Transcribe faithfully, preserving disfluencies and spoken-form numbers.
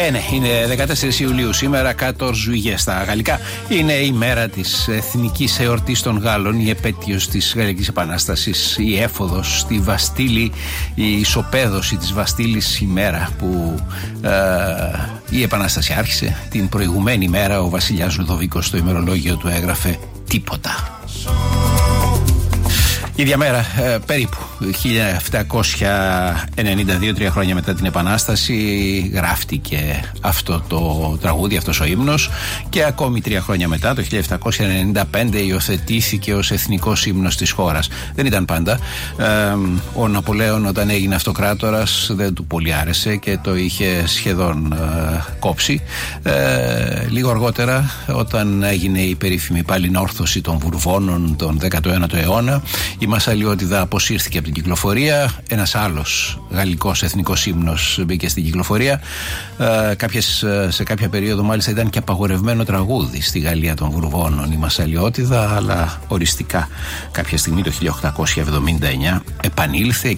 Ε, ναι, είναι δεκατέσσερις Ιουλίου σήμερα, quatorze juillet στα γαλλικά. Είναι η μέρα της εθνικής εορτής των Γάλλων, η επέτειος της Γαλλικής Επανάστασης, η έφοδος στη Βαστίλη, η ισοπαίδωση της Βαστίλης, η μέρα που ε, η Επανάσταση άρχισε. Την προηγουμένη μέρα ο βασιλιάς Λουδοβίκος στο ημερολόγιο του έγραφε τίποτα. Η ίδια μέρα, ε, περίπου χίλια επτακόσια ενενήντα δύο, τρία χρόνια μετά την Επανάσταση, γράφτηκε αυτό το τραγούδι, αυτός ο ύμνος, και ακόμη τρία χρόνια μετά, το χίλια επτακόσια ενενήντα πέντε, υιοθετήθηκε ως εθνικός ύμνος της χώρας. Δεν ήταν πάντα. Ε, ο Ναπολέον, όταν έγινε αυτοκράτορας, δεν του πολύ άρεσε και το είχε σχεδόν ε, κόψει. Ε, λίγο αργότερα, όταν έγινε η περίφημη πάλι όρθωση των Βουρβώνων τον δέκατο ένατο αιώνα, η Μασσαλιώτιδα αποσύρθηκε από την κυκλοφορία. Ένας άλλος γαλλικός εθνικός ύμνος μπήκε στην κυκλοφορία. Ε, κάποιες, σε κάποια περίοδο μάλιστα ήταν και απαγορευμένο τραγούδι στη Γαλλία των Βουρβώνων η Μασσαλιώτιδα, αλλά οριστικά κάποια στιγμή το χίλια οκτακόσια εβδομήντα εννιά επανήλθε